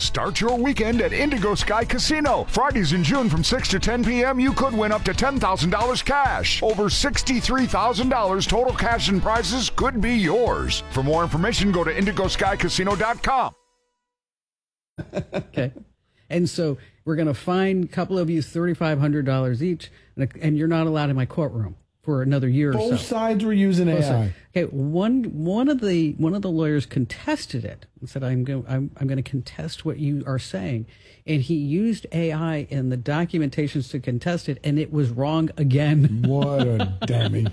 Start your weekend at Indigo Sky Casino. Fridays in June from 6 to 10 p.m., you could win up to $10,000 cash. Over $63,000 total cash and prizes could be yours. For more information, go to indigoskycasino.com. Okay. And so we're going to fine a couple of you $3,500 each, and you're not allowed in my courtroom for another year or so. Both sides were using AI. Okay, one of the lawyers contested it and said, I'm going to contest what you are saying, and he used AI in the documentations to contest it, and it was wrong again. What a dummy!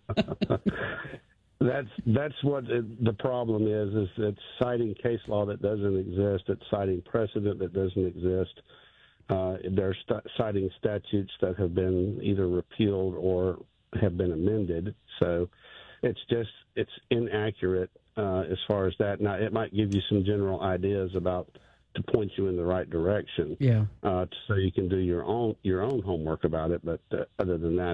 That's what the problem is it's citing case law that doesn't exist. It's citing precedent that doesn't exist. They're citing statutes that have been either repealed or have been amended. So it's inaccurate as far as that. Now, it might give you some general ideas to point you in the right direction. Yeah. So you can do your own homework about it. But other than that,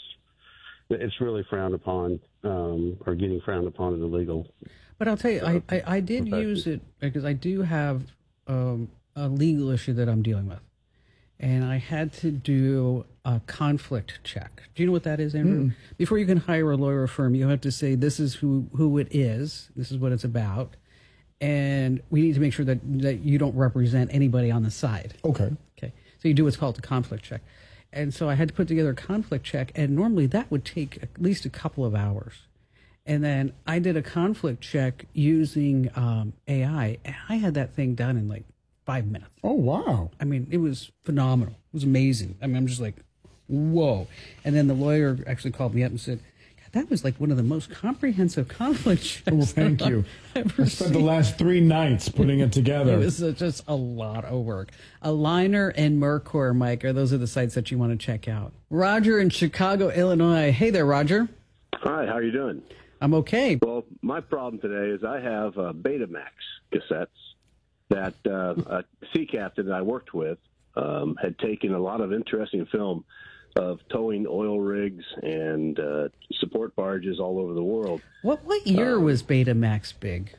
it's really frowned upon, or getting frowned upon in the legal. But I'll tell you, I did use it because I do have a legal issue that I'm dealing with. And I had to do a conflict check. Do you know what that is, Andrew? Before you can hire a lawyer firm, you have to say, this is who it is. This is what it's about. And we need to make sure that you don't represent anybody on the side. Okay. Okay. So you do what's called a conflict check. And so I had to put together a conflict check. And normally that would take at least a couple of hours. And then I did a conflict check using AI. And I had that thing done in like 5 minutes. Oh, wow. I mean, it was phenomenal. It was amazing. I mean, I'm just like, whoa. And then the lawyer actually called me up and said, God, that was like one of the most comprehensive conflict checks. Well, thank you. I spent the last 3 nights putting it together. It was just a lot of work. Aligner and Mercor, Mike, those are the sites that you want to check out. Roger in Chicago, Illinois. Hey there, Roger. Hi, how are you doing? I'm okay. Well, my problem today is I have Betamax cassettes that a sea captain that I worked with had taken a lot of interesting film of towing oil rigs and support barges all over the world. What year was Betamax big?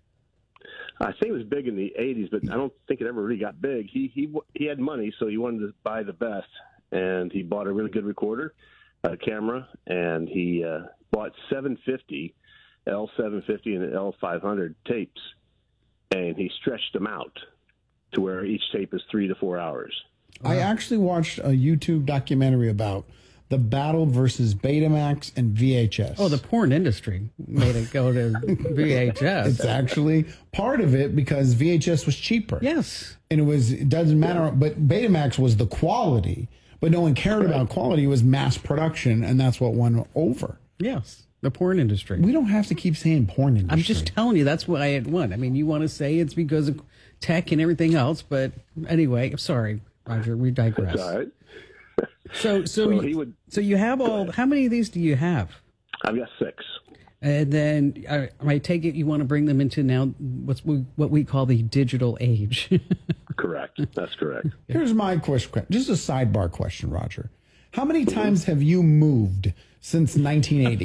I think it was big in the 80s, but I don't think it ever really got big. He had money, so he wanted to buy the best, and he bought a really good recorder, a camera, and he bought 750, L750 and L500 tapes, and he stretched them out to where each tape is 3 to 4 hours. I actually watched a YouTube documentary about the battle versus Betamax and VHS. Oh, the porn industry made it go to VHS. It's actually part of it because VHS was cheaper. Yes. And it doesn't matter, but Betamax was the quality, but no one cared about quality. It was mass production, and that's what won over. Yes. The porn industry. We don't have to keep saying porn industry. I'm just telling you, that's why it won. I mean, you want to say it's because of tech and everything else, but anyway, I'm sorry, Roger, we digress. That's all right. So you have how many of these do you have? I've got 6. And then I take it you want to bring them into now what we call the digital age. Correct. That's correct. Here's my question. Just a sidebar question, Roger. How many times have you moved since 1980?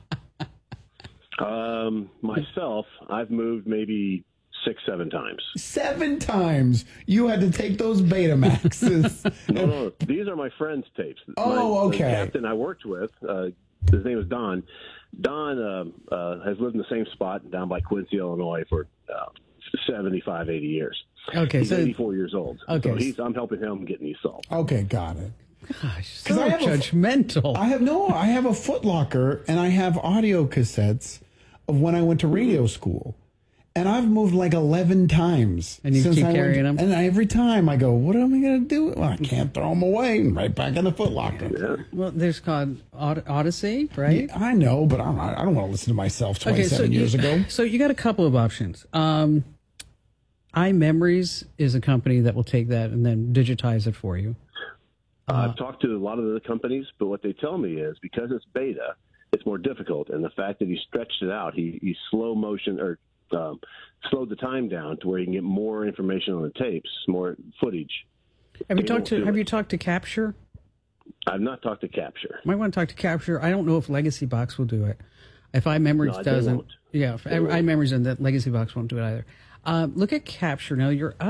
Myself, I've moved maybe 6-7 times. 7 times you had to take those Betamaxes. No, these are my friend's tapes. Oh, okay. The captain I worked with, his name is Don. Don has lived in the same spot down by Quincy, Illinois for 75, 80 years. Okay, he's 84 years old. Okay, so I'm helping him get these solved. Okay, got it. Gosh, so judgmental. I have a Foot Locker, and I have audio cassettes of when I went to radio school. And I've moved like 11 times. And you keep carrying them? And every time I go, what am I going to do? Well, I can't throw them away. Right back in the Foot Locker. Yeah. Well, there's called Odyssey, right? Yeah, I know, but I don't want to listen to myself 27 years ago. So you got a couple of options. iMemories is a company that will take that and then digitize it for you. I've talked to a lot of the companies, but what they tell me is because it's beta, it's more difficult. And the fact that he stretched it out, he slow motion or slowed the time down to where you can get more information on the tapes, more footage. Have you talked to Capture? I've not talked to Capture. Might want to talk to Capture. I don't know if Legacy Box will do it. If iMemories doesn't, if iMemories and that Legacy Box won't do it either. Look at Capture now. Your